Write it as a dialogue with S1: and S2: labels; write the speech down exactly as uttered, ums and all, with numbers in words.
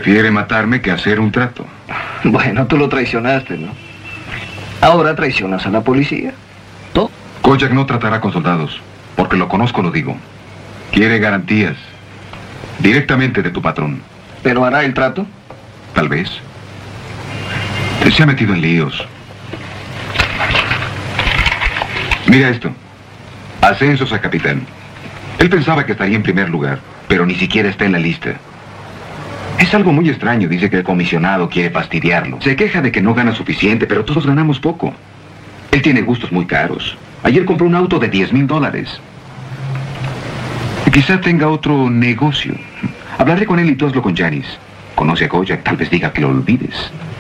S1: Prefiere matarme que hacer un trato.
S2: Bueno, tú lo traicionaste, ¿no? Ahora traicionas a la policía. ¿Tú?
S1: Kojak no tratará con soldados. Porque lo conozco, lo digo. Quiere garantías. Directamente de tu patrón.
S2: ¿Pero hará el trato?
S1: Tal vez. Se ha metido en líos. Mira esto. Ascensos a capitán. Él pensaba que estaría en primer lugar, pero ni siquiera está en la lista. Es algo muy extraño. Dice que el comisionado quiere fastidiarlo. Se queja de que no gana suficiente, pero todos ganamos poco. Él tiene gustos muy caros. Ayer compró un auto de diez mil dólares. Quizá tenga otro negocio. Hablaré con él y tú hazlo con Janice. Conoce a Kojak, tal vez diga que lo olvides.